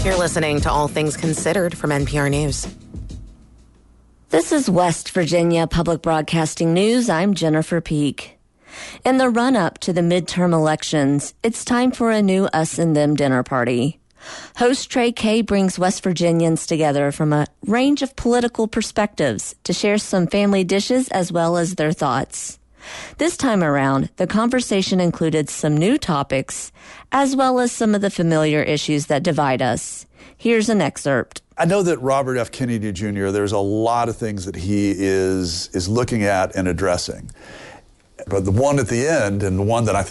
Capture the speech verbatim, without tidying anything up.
You're listening to All Things Considered from N P R News. This is West Virginia Public Broadcasting News. I'm Jennifer Peak. In the run-up to the midterm elections, it's time for a new Us and Them dinner party. Host Trey Kay brings West Virginians together from a range of political perspectives to share some family dishes as well as their thoughts. This time around, the conversation included some new topics, as well as some of the familiar issues that divide us. Here's an excerpt. I know that Robert F. Kennedy Junior, there's a lot of things that he is is looking at and addressing. But the one at the end, and the one that I think